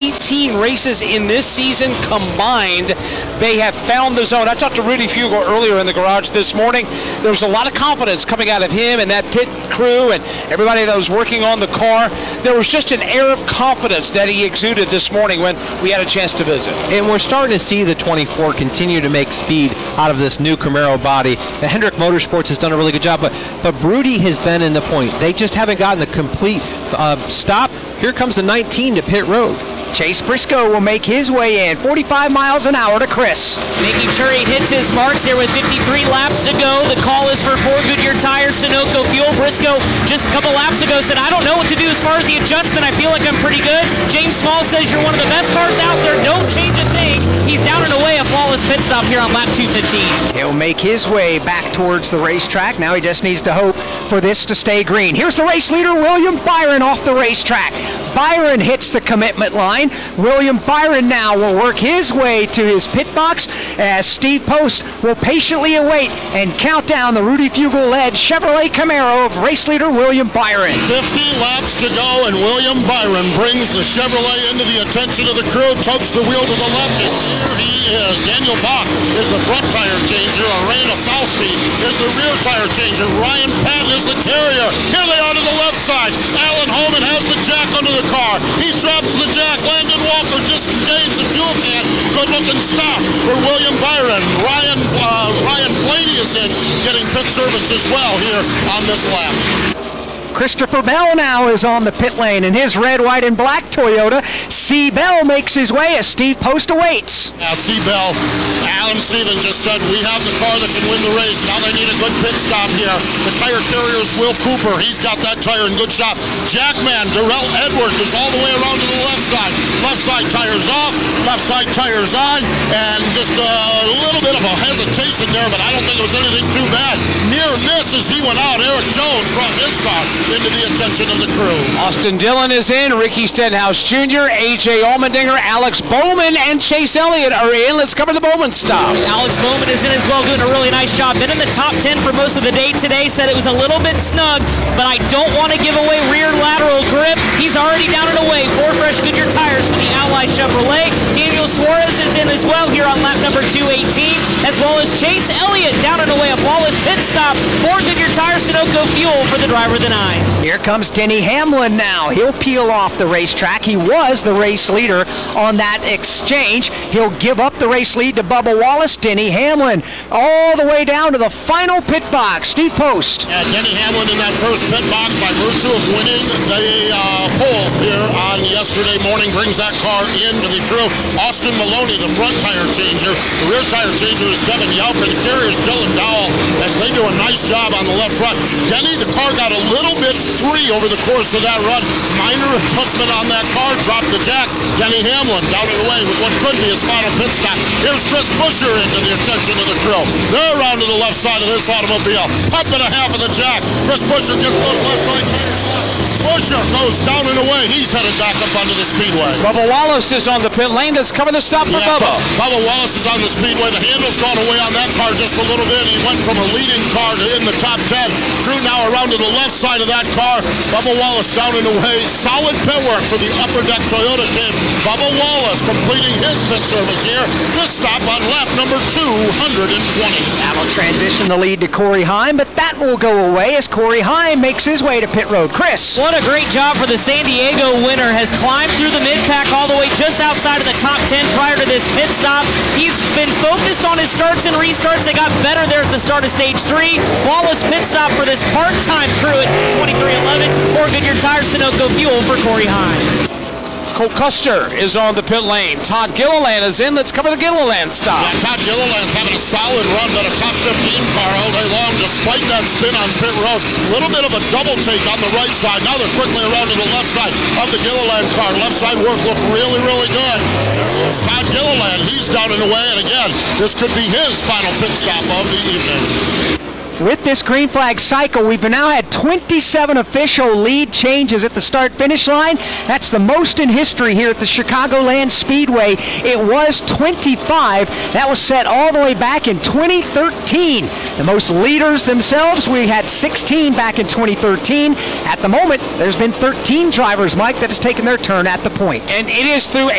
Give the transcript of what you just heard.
18 races in this season combined, they have found the zone. I talked to Rudy Fugle earlier in the garage this morning. There's a lot of confidence coming out of him and that pit crew and everybody that was working on the car. There was just an air of confidence that he exuded this morning when we had a chance to visit. And we're starting to see the 24 continue to make speed out of this new Camaro body. The Hendrick Motorsports has done a really good job, but Broody has been in the point. They just haven't gotten the complete stop. Here comes the 19 to pit road. Chase Briscoe will make his way in, 45 miles an hour to Chris. Making sure he hits his marks here with 53 laps to go. The call is for 4 Goodyear tires, Sunoco fuel. Briscoe just a couple laps ago said, I don't know what to do as far as the adjustment. I feel like I'm pretty good. James Small says you're one of the best cars out there. Don't change a thing. He's down and away, a flawless pit stop here on lap 215. He'll make his way back towards the racetrack. Now he just needs to hope for this to stay green. Here's the race leader, William Byron, off the racetrack. Byron hits the commitment line. William Byron now will work his way to his pit box as Steve Post will patiently await and count down the Rudy Fugle-led Chevrolet Camaro of race leader William Byron. 50 laps to go, and William Byron brings the Chevrolet into the attention of the crew, tugs the wheel to the left, and here he is. Daniel Bach is the front tire changer. Aranda Salsky is the rear tire changer. Ryan Patton is the carrier. Here they are to the left side. Alan Holman has the jack under the car. He drops the jack. Landon Walker disengaged the fuel can. Good looking stop for William Byron. Ryan Blaney is in, getting pit service as well here on this lap. Christopher Bell now is on the pit lane in his red, white, and black Toyota. C. Bell makes his way as Steve Post awaits. C. Bell, Alan Stevens just said, we have the car that can win the race. Now they need a good pit stop here. The tire carrier is Will Cooper. He's got that tire in good shop. Jackman, Darrell Edwards is all the way around to the left side. Left side tires off, left side tires on, and just a little bit of a hesitation there, but I don't think it was anything too bad. Near miss as he went out. Eric Jones brought his car into the attention of the crew. Austin Dillon is in, Ricky Stenhouse Jr., A.J. Allmendinger, Alex Bowman, and Chase Elliott are in. Let's cover the Bowman stop. Alex Bowman is in as well, doing a really nice job. Been in the top 10 for most of the day today. Said it was a little bit snug, but I don't want to give away rear lateral grip. He's already down and away. 4 fresh Goodyear tires for the Ally Chevrolet. Daniel Suarez is in as well here on lap number 218, as well as Chase Elliott down and away. A flawless pit stop. 4 Goodyear tires, Sunoco fuel for the driver of the 9. Here comes Denny Hamlin now. He'll peel off the racetrack. He was the race leader on that exchange. He'll give up the race lead to Bubba Wallace. Denny Hamlin all the way down to the final pit box. Steve Post. Yeah, Denny Hamlin in that first pit box by virtue of winning the pole here on yesterday morning brings that car into the crew. Austin Maloney, the front tire changer. The rear tire changer is Devin Yelp, and the carrier is Dylan Dowell as they do a nice job on the left front. Denny, the car got a little bit free over the course of that run. Minor adjustment on that car, dropped the jack. Denny Hamlin down and away with what could be his final pit stop. Here's Chris Buescher into the attention of the crew. They're around to the left side of this automobile. Pumping a half of the jack. Chris Buescher gets those left side tires. Buescher goes down and away. He's headed back up onto the speedway. Bubba Wallace is on the pit lane. Let's cover the stop for Bubba. Bubba Wallace is on the speedway. The handle's gone away on that car just a little bit. He went from a leading car to in the top 10. Crew now around to the left side of that car. Bubba Wallace down and away. Solid pit work for the Upper Deck Toyota team. Bubba Wallace completing his pit service here. This stop on lap number 220. That'll transition the lead to Corey Heim, but that will go away as Corey Heim makes his way to pit road. Chris. What a great job for the San Diego winner. Has climbed through the mid-pack all the way just outside of the top 10 prior to this pit stop. He's been focused on his starts and restarts. They got better there at the start of stage 3. Flawless pit stop for this part-time crew at 2311. 4 Goodyear tires, Sunoco fuel for Corey Heim. Cole Custer is on the pit lane. Todd Gilliland is in. Let's cover the Gilliland stop. Yeah, Todd Gilliland's having a solid run, but a top 15 car all day long, despite that spin on pit road. A little bit of a double take on the right side. Now they're quickly around to the left side of the Gilliland car. Left side work looked really, really good. There's Todd Gilliland. He's down and away, and again, this could be his final pit stop of the evening. With this green flag cycle, we've now had 27 official lead changes at the start-finish line. That's the most in history here at the Chicagoland Speedway. It was 25. That was set all the way back in 2013. The most leaders themselves, we had 16 back in 2013. At the moment, there's been 13 drivers, Mike, that has taken their turn at the point. And it is through